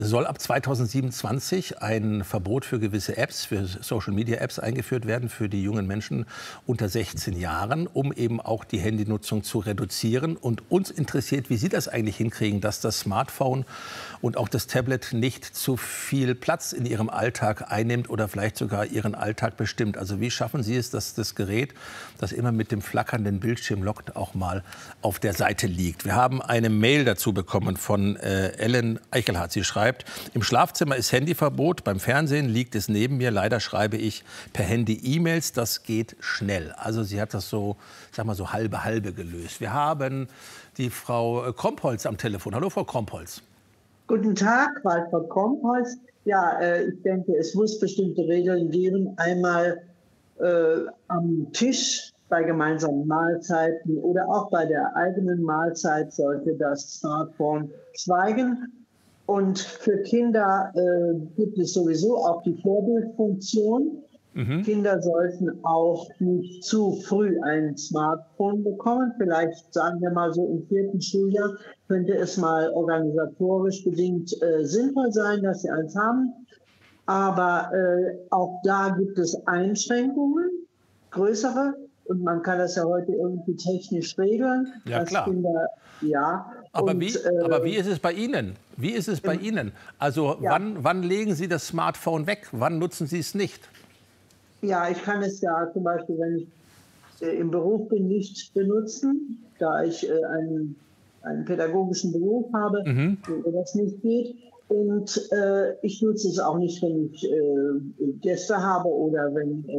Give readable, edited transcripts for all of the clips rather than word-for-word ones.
Soll ab 2027 ein Verbot für gewisse Apps, für Social-Media-Apps eingeführt werden für die jungen Menschen unter 16 Jahren, um eben auch die Handynutzung zu reduzieren. Und uns interessiert, wie Sie das eigentlich hinkriegen, dass das Smartphone und auch das Tablet nicht zu viel Platz in Ihrem Alltag einnimmt oder vielleicht sogar Ihren Alltag bestimmt. Also wie schaffen Sie es, dass das Gerät, das immer mit dem flackernden Bildschirm lockt, auch mal auf der Seite liegt? Wir haben eine Mail dazu bekommen von Ellen Eichelhardt. Sie schreibt: Im Schlafzimmer ist Handyverbot, beim Fernsehen liegt es neben mir. Leider schreibe ich per Handy E-Mails, das geht schnell. Also sie hat das so, sag mal, so halbe gelöst. Wir haben die Frau Krompholz am Telefon. Hallo, Frau Krompholz. Guten Tag, Walter Krompholz. Ja, ich denke, es muss bestimmte Regeln geben. Einmal am Tisch bei gemeinsamen Mahlzeiten oder auch bei der eigenen Mahlzeit sollte das Smartphone schweigen. Und für Kinder gibt es sowieso auch die Vorbildfunktion. Kinder sollten auch nicht zu früh ein Smartphone bekommen. Vielleicht, sagen wir mal so, im 4. Schuljahr könnte es mal organisatorisch bedingt sinnvoll sein, dass sie eins haben. Aber auch da gibt es Einschränkungen, größere. Und man kann das ja heute irgendwie technisch regeln. Ja, klar. Kinder, ja. Aber wie ist es bei Ihnen? Wie ist es bei Ihnen? Also ja. Wann legen Sie das Smartphone weg? Wann nutzen Sie es nicht? Ja, ich kann es ja zum Beispiel, wenn ich im Beruf bin, nicht benutzen, da ich einen pädagogischen Beruf habe, wo das nicht geht. Und ich nutze es auch nicht, wenn ich Gäste habe oder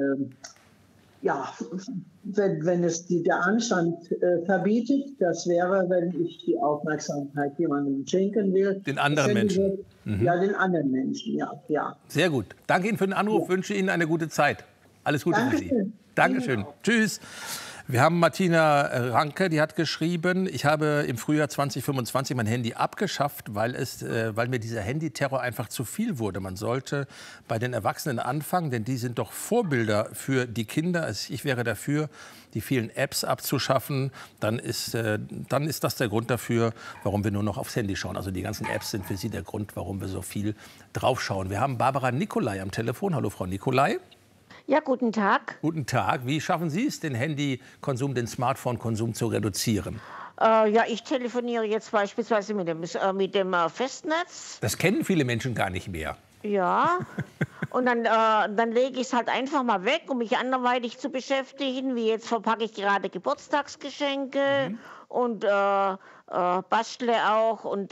wenn es der Anstand verbietet. Das wäre, wenn ich die Aufmerksamkeit jemandem schenken will. Den anderen Menschen? Ja, den anderen Menschen, ja. Sehr gut. Danke Ihnen für den Anruf. Wünsche Ihnen eine gute Zeit. Alles Gute für Sie. Dankeschön. Tschüss. Wir haben Martina Ranke, die hat geschrieben: Ich habe im Frühjahr 2025 mein Handy abgeschafft, weil mir dieser Handyterror einfach zu viel wurde. Man sollte bei den Erwachsenen anfangen, denn die sind doch Vorbilder für die Kinder. Ich wäre dafür, die vielen Apps abzuschaffen. Dann ist das der Grund dafür, warum wir nur noch aufs Handy schauen. Also die ganzen Apps sind für Sie der Grund, warum wir so viel draufschauen. Wir haben Barbara Nicolai am Telefon. Hallo, Frau Nicolai. Ja, guten Tag. Guten Tag. Wie schaffen Sie es, den Handykonsum, den Smartphone-Konsum zu reduzieren? Ja, ich telefoniere jetzt beispielsweise mit dem Festnetz. Das kennen viele Menschen gar nicht mehr. Ja, und dann lege ich es halt einfach mal weg, um mich anderweitig zu beschäftigen. Wie jetzt verpacke ich gerade Geburtstagsgeschenke und bastle auch und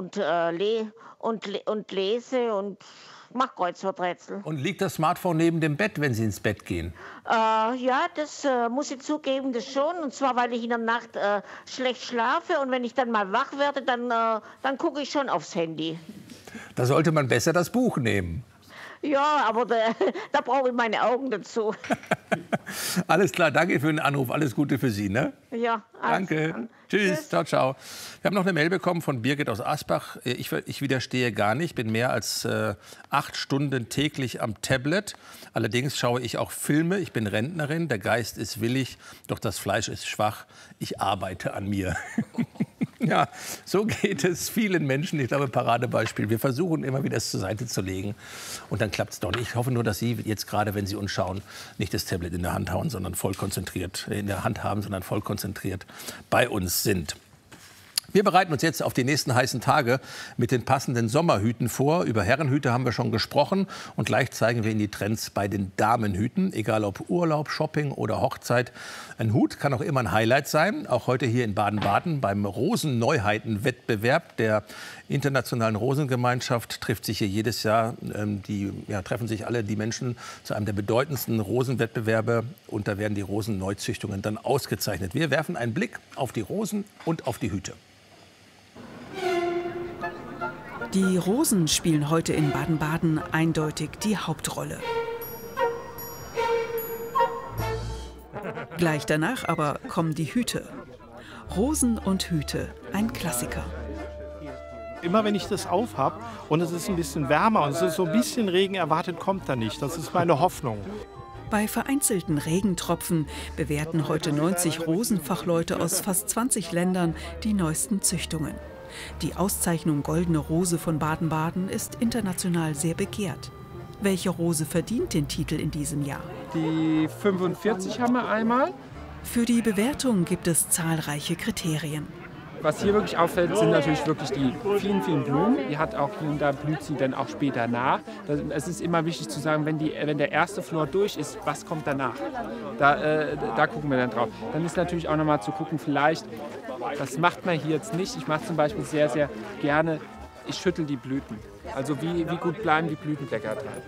lese und mach Kreuzworträtsel. Und liegt das Smartphone neben dem Bett, wenn Sie ins Bett gehen? Ja, das muss ich zugeben, das schon. Und zwar, weil ich in der Nacht schlecht schlafe. Und wenn ich dann mal wach werde, dann gucke ich schon aufs Handy. Da sollte man besser das Buch nehmen. Ja, aber da brauche ich meine Augen dazu. Alles klar, danke für den Anruf. Alles Gute für Sie, ne? Ja, danke. Dann. Tschüss, ciao, ciao. Wir haben noch eine Mail bekommen von Birgit aus Asbach. Ich widerstehe gar nicht, bin mehr als 8 Stunden täglich am Tablet. Allerdings schaue ich auch Filme. Ich bin Rentnerin, der Geist ist willig, doch das Fleisch ist schwach. Ich arbeite an mir. Ja, so geht es vielen Menschen. Ich glaube, Paradebeispiel. Wir versuchen immer wieder, es zur Seite zu legen. Und dann klappt es doch nicht. Ich hoffe nur, dass Sie jetzt gerade, wenn Sie uns schauen, nicht das Tablet in der Hand haben, sondern voll konzentriert bei uns sind. Wir bereiten uns jetzt auf die nächsten heißen Tage mit den passenden Sommerhüten vor. Über Herrenhüte haben wir schon gesprochen. Und gleich zeigen wir Ihnen die Trends bei den Damenhüten. Egal ob Urlaub, Shopping oder Hochzeit. Ein Hut kann auch immer ein Highlight sein. Auch heute hier in Baden-Baden beim Rosenneuheiten-Wettbewerb der Internationalen Rosengemeinschaft trifft sich hier jedes Jahr. Treffen sich alle die Menschen zu einem der bedeutendsten Rosenwettbewerbe. Und da werden die Rosenneuzüchtungen dann ausgezeichnet. Wir werfen einen Blick auf die Rosen und auf die Hüte. Die Rosen spielen heute in Baden-Baden eindeutig die Hauptrolle. Gleich danach aber kommen die Hüte. Rosen und Hüte, ein Klassiker. Immer wenn ich das aufhab und es ist ein bisschen wärmer und es ist so ein bisschen Regen erwartet, kommt da nicht. Das ist meine Hoffnung. Bei vereinzelten Regentropfen bewerten heute 90 Rosenfachleute aus fast 20 Ländern die neuesten Züchtungen. Die Auszeichnung Goldene Rose von Baden-Baden ist international sehr begehrt. Welche Rose verdient den Titel in diesem Jahr? Die 45 haben wir einmal. Für die Bewertung gibt es zahlreiche Kriterien. Was hier wirklich auffällt, sind natürlich wirklich die vielen, vielen Blumen. Die hat auch hier und da blüht sie dann auch später nach. Es ist immer wichtig zu sagen, wenn der erste Flor durch ist, was kommt danach? Da gucken wir dann drauf. Dann ist natürlich auch noch mal zu gucken, vielleicht, das macht man hier jetzt nicht. Ich mache zum Beispiel sehr, sehr gerne, ich schüttel die Blüten. Also wie gut bleiben die Blütenblätter dran.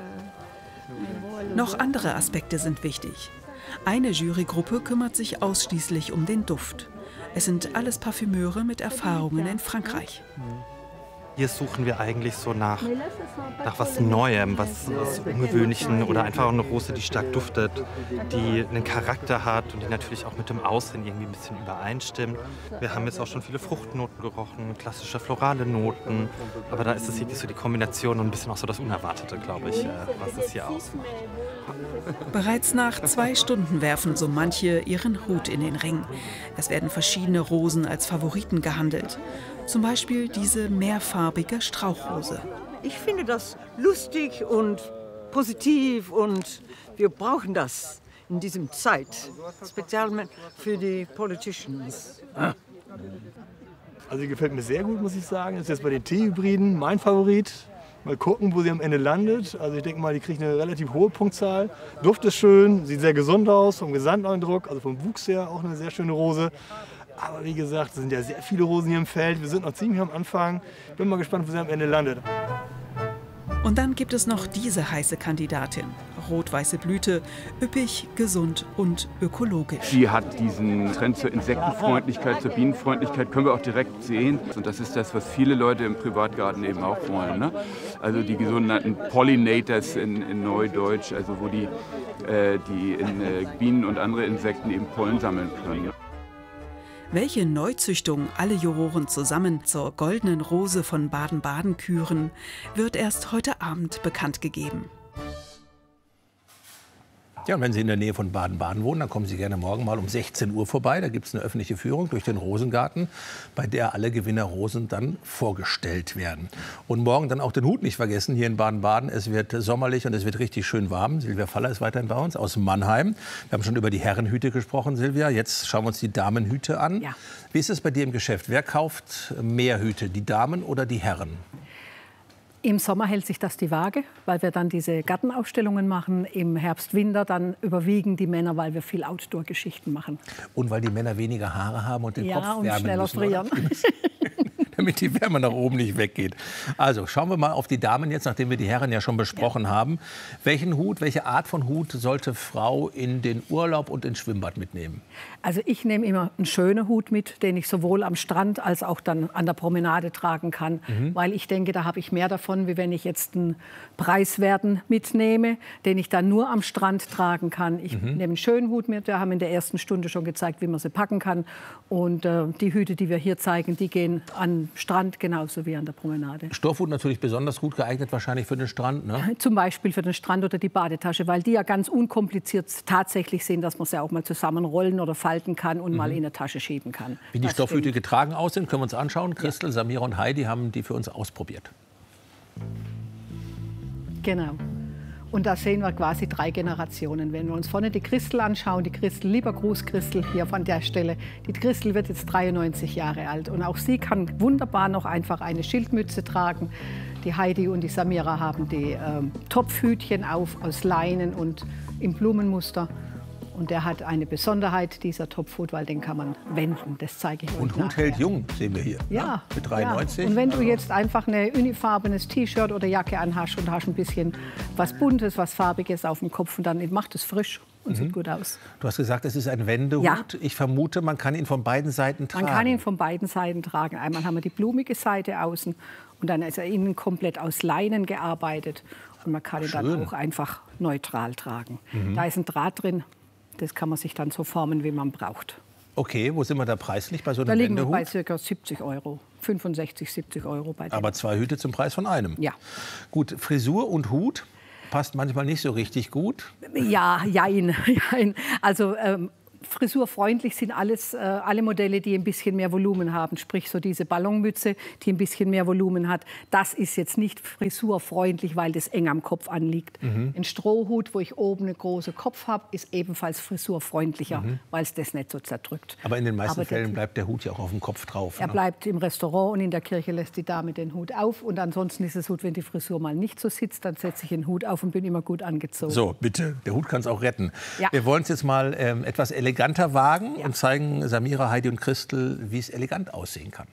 Noch andere Aspekte sind wichtig. Eine Jurygruppe kümmert sich ausschließlich um den Duft. Es sind alles Parfümeure mit Erfahrungen in Frankreich. Hier suchen wir eigentlich so nach was Neuem, was Ungewöhnlichen oder einfach eine Rose, die stark duftet, die einen Charakter hat und die natürlich auch mit dem Aussehen irgendwie ein bisschen übereinstimmt. Wir haben jetzt auch schon viele Fruchtnoten gerochen, klassische florale Noten, aber da ist es wirklich so die Kombination und ein bisschen auch so das Unerwartete, glaube ich, was es hier ausmacht. Bereits nach 2 Stunden werfen so manche ihren Hut in den Ring. Es werden verschiedene Rosen als Favoriten gehandelt. Zum Beispiel diese mehrfarbige Strauchrose. Ich finde das lustig und positiv und wir brauchen das in diesem Zeit, speziell für die Politicians. Also die gefällt mir sehr gut, muss ich sagen. Das ist jetzt bei den Teehybriden mein Favorit. Mal gucken, wo sie am Ende landet. Also ich denke mal, die kriegt eine relativ hohe Punktzahl. Duft ist schön, sieht sehr gesund aus, vom Gesamteindruck, also vom Wuchs her auch eine sehr schöne Rose. Aber wie gesagt, es sind ja sehr viele Rosen hier im Feld. Wir sind noch ziemlich am Anfang. Bin mal gespannt, wo sie am Ende landet. Und dann gibt es noch diese heiße Kandidatin. Rot-weiße Blüte, üppig, gesund und ökologisch. Die hat diesen Trend zur Insektenfreundlichkeit, zur Bienenfreundlichkeit, können wir auch direkt sehen. Und das ist das, was viele Leute im Privatgarten eben auch wollen. Ne? Also die sogenannten Pollinators in Neudeutsch, also wo die Bienen und andere Insekten eben Pollen sammeln können. Welche Neuzüchtung alle Juroren zusammen zur Goldenen Rose von Baden-Baden küren, wird erst heute Abend bekannt gegeben. Ja, und wenn Sie in der Nähe von Baden-Baden wohnen, dann kommen Sie gerne morgen mal um 16 Uhr vorbei. Da gibt es eine öffentliche Führung durch den Rosengarten, bei der alle Gewinnerrosen dann vorgestellt werden. Und morgen dann auch den Hut nicht vergessen hier in Baden-Baden. Es wird sommerlich und es wird richtig schön warm. Silvia Faller ist weiterhin bei uns aus Mannheim. Wir haben schon über die Herrenhüte gesprochen, Silvia. Jetzt schauen wir uns die Damenhüte an. Ja. Wie ist es bei dir im Geschäft? Wer kauft mehr Hüte, die Damen oder die Herren? Im Sommer hält sich das die Waage, weil wir dann diese Gartenausstellungen machen. Im Herbst, Winter dann überwiegen die Männer, weil wir viel Outdoor-Geschichten machen. Und weil die Männer weniger Haare haben und den Kopf wärmen und schneller müssen, frieren. damit die Wärme nach oben nicht weggeht. Also schauen wir mal auf die Damen jetzt, nachdem wir die Herren ja schon besprochen haben. Welchen Hut, welche Art von Hut sollte Frau in den Urlaub und ins Schwimmbad mitnehmen? Also ich nehme immer einen schönen Hut mit, den ich sowohl am Strand als auch dann an der Promenade tragen kann. Weil ich denke, da habe ich mehr davon, wie wenn ich jetzt einen preiswerten mitnehme, den ich dann nur am Strand tragen kann. Ich nehme einen schönen Hut mit. Wir haben in der ersten Stunde schon gezeigt, wie man sie packen kann. Und die Hüte, die wir hier zeigen, die gehen an Strand genauso wie an der Promenade. Stoffhut natürlich besonders gut geeignet wahrscheinlich für den Strand, ne? Zum Beispiel für den Strand oder die Badetasche, weil die ja ganz unkompliziert tatsächlich sind, dass man sie auch mal zusammenrollen oder falten kann und mal in eine Tasche schieben kann. Wie die Stoffhüte getragen aussehen, können wir uns anschauen. Christel, Samira und Heidi haben die für uns ausprobiert. Genau. Und da sehen wir quasi 3 Generationen. Wenn wir uns vorne die Christel anschauen, die Christel, lieber Gruß Christel hier von der Stelle. Die Christel wird jetzt 93 Jahre alt und auch sie kann wunderbar noch einfach eine Schildmütze tragen. Die Heidi und die Samira haben die Topfhütchen auf aus Leinen und im Blumenmuster. Und der hat eine Besonderheit, dieser Topfhut, weil den kann man wenden. Das zeige ich euch. Und Hut hält jung, sehen wir hier. Ja. Mit 93. Ja. Und wenn du jetzt einfach ein unifarbenes T-Shirt oder Jacke anhast und hast ein bisschen was Buntes, was Farbiges auf dem Kopf, und dann macht es frisch und sieht gut aus. Du hast gesagt, es ist ein Wendehut. Ja. Ich vermute, man kann ihn von beiden Seiten tragen. Man kann ihn von beiden Seiten tragen. Einmal haben wir die blumige Seite außen und dann ist er innen komplett aus Leinen gearbeitet. Und man kann ihn dann auch einfach neutral tragen. Da ist ein Draht drin. Das kann man sich dann so formen, wie man braucht. Okay, wo sind wir da preislich bei so einem Da liegen wir Wendehut? bei ca. 70 €, 65, 70 € bei dem. Aber 2 Hüte zum Preis von einem. Ja. Gut, Frisur und Hut passt manchmal nicht so richtig gut. Ja, jein. Also frisurfreundlich sind alle Modelle, die ein bisschen mehr Volumen haben. Sprich, so diese Ballonmütze, die ein bisschen mehr Volumen hat. Das ist jetzt nicht frisurfreundlich, weil das eng am Kopf anliegt. Ein Strohhut, wo ich oben einen großen Kopf habe, ist ebenfalls frisurfreundlicher, weil es das nicht so zerdrückt. Aber in den meisten Fällen bleibt der Hut ja auch auf dem Kopf drauf. Er bleibt im Restaurant und in der Kirche lässt die Dame den Hut auf. Und ansonsten ist es gut, wenn die Frisur mal nicht so sitzt, dann setze ich den Hut auf und bin immer gut angezogen. So, bitte, der Hut kann es auch retten. Ja. Wir wollen es jetzt mal etwas eleganter wagen und zeigen Samira, Heidi und Christel, wie es elegant aussehen kann.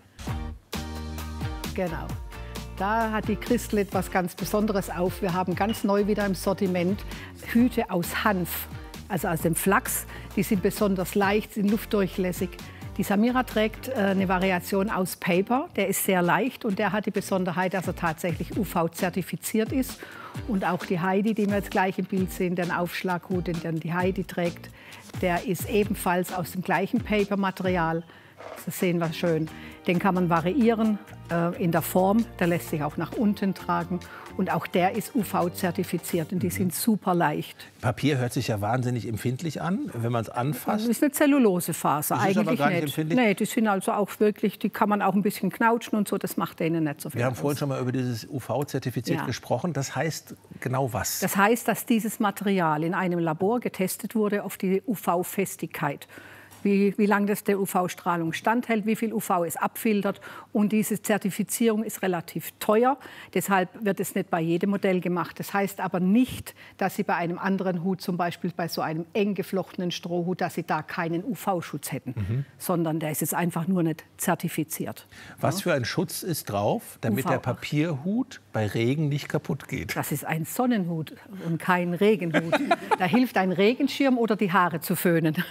Genau. Da hat die Christel etwas ganz Besonderes auf. Wir haben ganz neu wieder im Sortiment Hüte aus Hanf, also aus dem Flachs. Die sind besonders leicht, sind luftdurchlässig. Die Samira trägt eine Variation aus Paper. Der ist sehr leicht und der hat die Besonderheit, dass er tatsächlich UV-zertifiziert ist. Und auch die Heidi, die wir jetzt gleich im Bild sehen, den Aufschlaghut, den die Heidi trägt, der ist ebenfalls aus dem gleichen Paper-Material. Das sehen wir schön. Den kann man variieren in der Form. Der lässt sich auch nach unten tragen. Und auch der ist UV-zertifiziert und die sind super leicht. Papier hört sich ja wahnsinnig empfindlich an, wenn man es anfasst. Das ist eine Zellulosefaser, das ist eigentlich aber gar nicht. empfindlich? Nee, die sind also auch wirklich, die kann man auch ein bisschen knautschen und so, das macht denen nicht so viel. Wir haben vorhin schon mal über dieses UV-zertifiziert gesprochen. Das heißt genau was? Das heißt, dass dieses Material in einem Labor getestet wurde auf die UV-Festigkeit. Wie lange das der UV-Strahlung standhält, wie viel UV es abfiltert. Und diese Zertifizierung ist relativ teuer. Deshalb wird es nicht bei jedem Modell gemacht. Das heißt aber nicht, dass Sie bei einem anderen Hut, zum Beispiel bei so einem eng geflochtenen Strohhut, dass Sie da keinen UV-Schutz hätten, sondern der ist jetzt einfach nur nicht zertifiziert. Was für ein Schutz ist drauf, damit der Papierhut bei Regen nicht kaputt geht? Das ist ein Sonnenhut und kein Regenhut. Da hilft ein Regenschirm oder die Haare zu föhnen.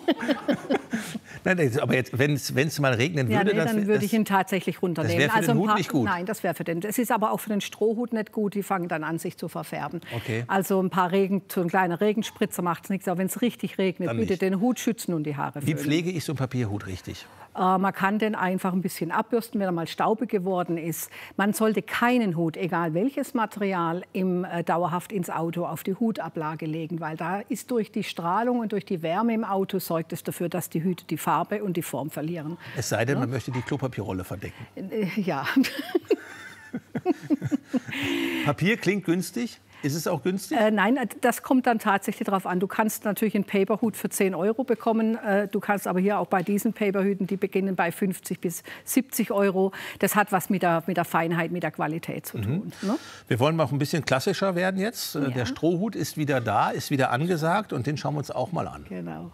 Nein, aber jetzt, wenn es mal regnen würde, dann würde ich ihn tatsächlich runternehmen. Das wäre für den Hut nicht gut? Nein, das wäre für den. Es ist aber auch für den Strohhut nicht gut. Die fangen dann an, sich zu verfärben. Okay. Also ein kleiner Regenspritzer macht es nichts. Aber wenn es richtig regnet, dann bitte nicht. Den Hut schützen und die Haare föhnen. Wie pflege ich so einen Papierhut richtig? Man kann den einfach ein bisschen abbürsten, wenn er mal staubig geworden ist. Man sollte keinen Hut, egal welches Material, dauerhaft ins Auto auf die Hutablage legen, weil da ist durch die Strahlung und durch die Wärme im Auto sorgt es dafür, dass die Hüte die Farbe und die Form verlieren. Es sei denn, man möchte die Klopapierrolle verdecken. Ja. Papier klingt günstig. Ist es auch günstig? Nein, das kommt dann tatsächlich darauf an. Du kannst natürlich einen Paperhut für 10 € bekommen. Du kannst aber hier auch bei diesen Paperhüten, die beginnen bei 50 bis 70 €. Das hat was mit der Feinheit, mit der Qualität zu tun. Ne? Wir wollen mal auch ein bisschen klassischer werden jetzt. Ja. Der Strohhut ist wieder da, ist wieder angesagt und den schauen wir uns auch mal an. Genau.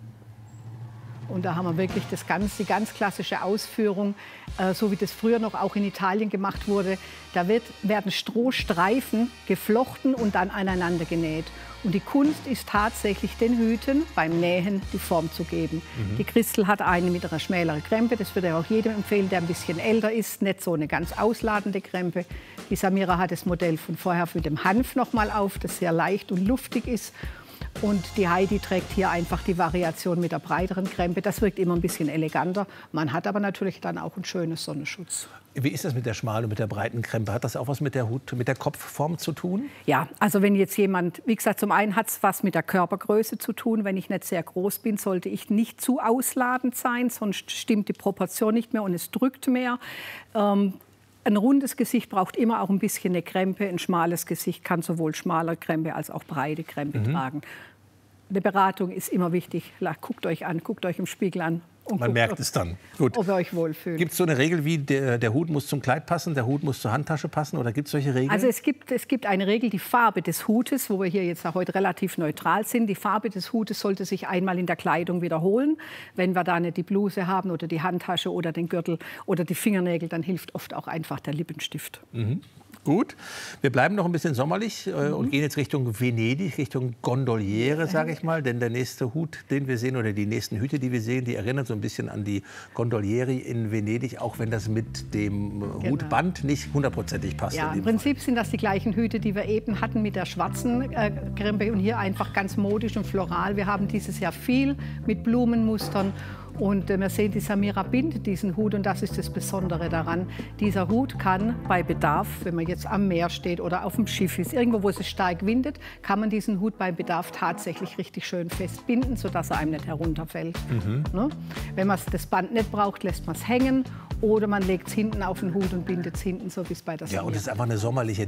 Und da haben wir wirklich die ganz klassische Ausführung, so wie das früher noch auch in Italien gemacht wurde. Da werden Strohstreifen geflochten und dann aneinander genäht. Und die Kunst ist tatsächlich, den Hüten beim Nähen die Form zu geben. Die Christel hat eine mit einer schmäleren Krempe. Das würde ich auch jedem empfehlen, der ein bisschen älter ist. Nicht so eine ganz ausladende Krempe. Die Samira hat das Modell von vorher für den Hanf noch mal auf, das sehr leicht und luftig ist. Und die Heidi trägt hier einfach die Variation mit der breiteren Krempe. Das wirkt immer ein bisschen eleganter. Man hat aber natürlich dann auch einen schönen Sonnenschutz. Wie ist das mit der schmalen und mit der breiten Krempe? Hat das auch was mit der Kopfform zu tun? Ja, also wenn jetzt jemand, wie gesagt, zum einen hat es was mit der Körpergröße zu tun. Wenn ich nicht sehr groß bin, sollte ich nicht zu ausladend sein, sonst stimmt die Proportion nicht mehr und es drückt mehr. Ein rundes Gesicht braucht immer auch ein bisschen eine Krempe. Ein schmales Gesicht kann sowohl schmale Krempe als auch breite Krempe tragen. Eine Beratung ist immer wichtig. Guckt euch an, guckt euch im Spiegel an. Und man merkt es dann. Gut. Ob ihr euch wohlfühlt. Gibt es so eine Regel wie, der Hut muss zum Kleid passen, der Hut muss zur Handtasche passen? Oder gibt es solche Regeln? Also es gibt eine Regel, die Farbe des Hutes, wo wir hier jetzt heute relativ neutral sind. Die Farbe des Hutes sollte sich einmal in der Kleidung wiederholen. Wenn wir da nicht die Bluse haben oder die Handtasche oder den Gürtel oder die Fingernägel, dann hilft oft auch einfach der Lippenstift. Gut, wir bleiben noch ein bisschen sommerlich und gehen jetzt Richtung Venedig, Richtung Gondoliere, sage ich mal. Denn der nächste Hut, den wir sehen, oder die nächsten Hüte, die wir sehen, die erinnern so ein bisschen an die Gondolieri in Venedig, auch wenn das mit dem Hutband nicht hundertprozentig passt. Ja, im Prinzip sind das die gleichen Hüte, die wir eben hatten mit der schwarzen Krempe und hier einfach ganz modisch und floral. Wir haben dieses Jahr viel mit Blumenmustern. Und wir sehen, die Samira bindet diesen Hut und das ist das Besondere daran. Dieser Hut kann bei Bedarf, wenn man jetzt am Meer steht oder auf dem Schiff ist, irgendwo, wo es stark windet, kann man diesen Hut bei Bedarf tatsächlich richtig schön festbinden, sodass er einem nicht herunterfällt. Ne? Wenn man das Band nicht braucht, lässt man es hängen oder man legt es hinten auf den Hut und bindet es hinten, so wie es bei der Samira. Ja, und es ist einfach eine sommerliche